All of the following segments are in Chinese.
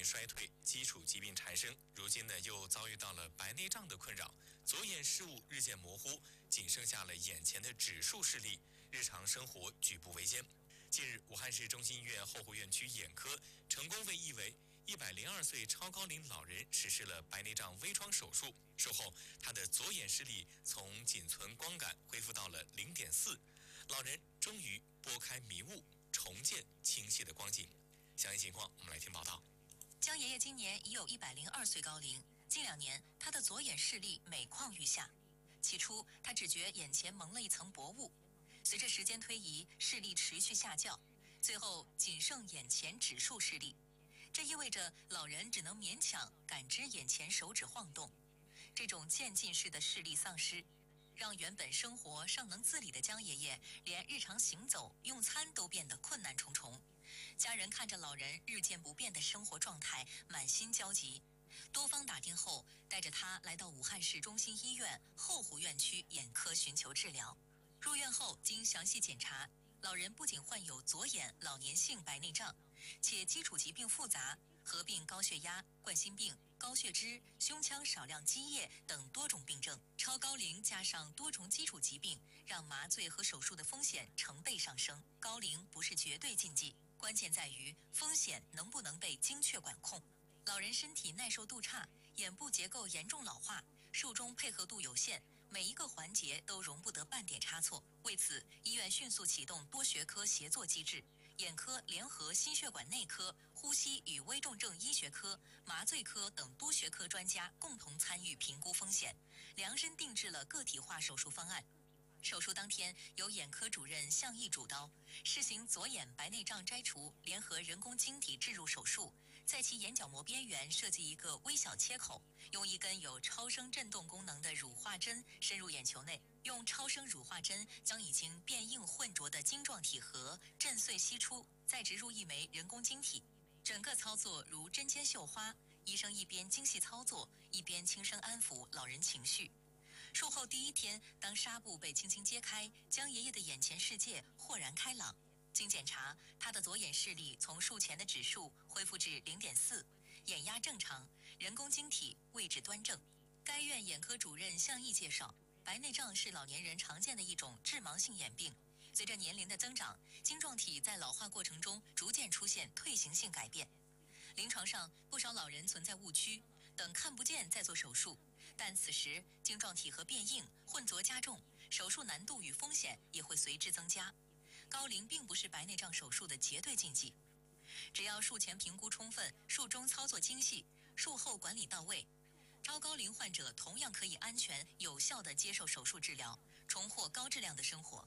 病衰退，基础疾病缠身，如今呢又遭遇到了白内障的困扰，左眼视物日渐模糊，仅剩下了眼前的指数视力，日常生活举步维艰。近日，武汉市中心医院后湖院区眼科成功为一位102岁超高龄老人实施了白内障微创手术，术后他的左眼视力从仅存光感恢复到了0.4，老人终于拨开迷雾，重见清晰的光景。详细情况我们来听报道。 江爷爷今年已有102岁高龄，近2年他的左眼视力每况愈下。起初他只觉眼前蒙了一层薄雾，随着时间推移，视力持续下降，最后仅剩眼前指数视力。这意味着老人只能勉强感知眼前手指晃动。这种渐进式的视力丧失，让原本生活尚能自理的江爷爷，连日常行走、用餐都变得困难重重。家人看着老人日渐不便的生活状态，满心焦急。多方打听后，带着他来到武汉市中心医院后湖院区眼科寻求治疗。入院后，经详细检查，老人不仅患有左眼老年性白内障，且基础疾病复杂，合并高血压、冠心病、高血脂、胸腔少量积液等多种病症。超高龄加上多重基础疾病，让麻醉和手术的风险成倍上升。高龄不是绝对禁忌，关键在于风险能不能被精确管控。老人身体耐受度差，眼部结构严重老化，术中配合度有限，每一个环节都容不得半点差错。为此，医院迅速启动多学科协作机制，眼科联合心血管内科、呼吸与危重症医学科、麻醉科等多学科专家共同参与评估风险，量身定制了个体化手术方案。手术当天，由眼科主任向义主刀，试行左眼白内障摘除联合人工晶体置入手术，在其眼角膜边缘设计一个微小切口，用一根有超声振动功能的乳化针深入眼球内，用超声乳化针将已经变硬混浊的晶状体核震碎析出，再植入一枚人工晶体。整个操作如针尖绣花，医生一边精细操作，一边轻声安抚老人情绪。术后第1天，当纱布被轻轻揭开，江爷爷的眼前世界豁然开朗。经检查，他的左眼视力从术前的指数恢复至0.4，眼压正常，人工晶体位置端正。该院眼科主任向义介绍，白内障是老年人常见的一种致盲性眼病，随着年龄的增长，晶状体在老化过程中逐渐出现退行性改变。临床上，不少老人存在误区，等看不见再做手术，但此时晶状体核变硬、混浊加重，手术难度与风险也会随之增加。高龄并不是白内障手术的绝对禁忌，只要术前评估充分，术中操作精细，术后管理到位，超高龄患者同样可以安全有效地接受手术治疗，重获高质量的生活。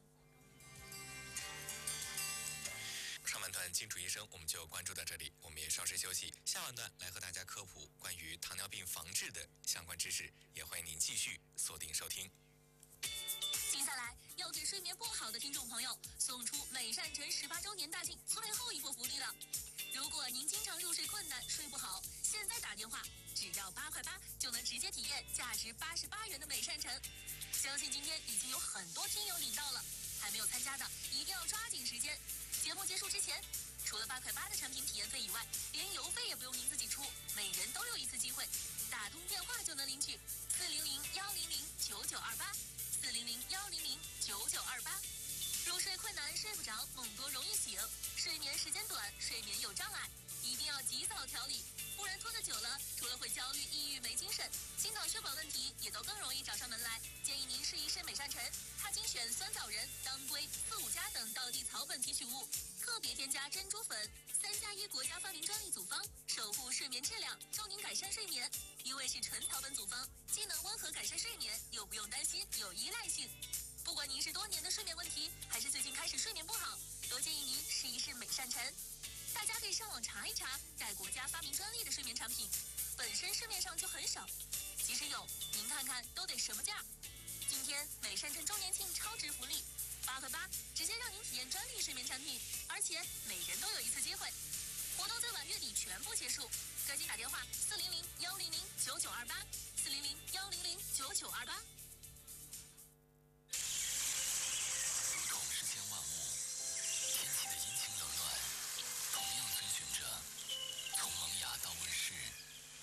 上半段金主医生我们就关注到这里，我们也稍事休息，下半段来和大家科普关于糖尿病防治的相关知识，也欢迎您继续锁定收听。 接下来要给睡眠不好的听众朋友送出美善城18周年大庆最后一波福利了。如果您经常入睡困难、睡不好，现在打电话只要8块8就能直接体验价值88元的美善城。相信今天已经有很多听友领到了，还没有参加的一定要抓紧时间。节目结束之前，除了8块8的产品体验费以外，连邮费也不用您自己出，每人都有一次机会，打通电话就能领取400-100-9928，400-100-9928。入睡困难、睡不着、梦多容易醒，睡眠时间短、睡眠有障碍，一定要及早调理，不然拖得久了，除了会焦虑、抑郁、没精神，心脑血管问题也都更容易找上门来。建议您试一试美善城，它精选酸枣仁、当归、四五加等道地草本提取物，特别添加珍珠粉，3+1国家发明专利组方，守护睡眠质量，助您改善睡眠。因为是纯草本组方，既能温和改善睡眠，又不用担心有依赖性。不管您是多年的睡眠问题，还是最近开始睡眠不好，都建议您试一试美善城。大家可以上网查一查带国家发明专利的睡眠产品，本身市面上就很少，即使有，您看看都得什么价。今天美善城周年庆超值福利，8块8直接让您体验专利睡眠产品，而且每人都有一次机会。活动最晚月底全部结束，赶紧打电话400-100-9928，400-100-9928。